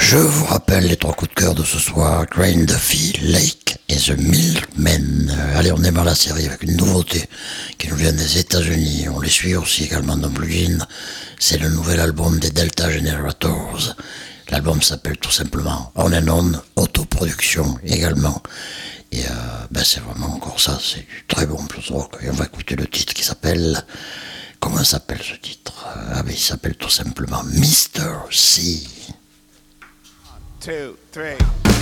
Je vous rappelle les 3 coups de cœur de ce soir. Grain Duffy, Lake et The Milkmen. Allez, on démarre la série avec une nouveauté qui nous vient des États-Unis. On les suit aussi également dans Blue Jean. C'est le nouvel album des Delta Generators. L'album s'appelle tout simplement On and On, autoproduction également. Et c'est vraiment encore ça, c'est du très bon blues rock. Et on va écouter le titre qui s'appelle... Comment s'appelle ce titre? Il s'appelle tout simplement Mr. C. 1, 2, 3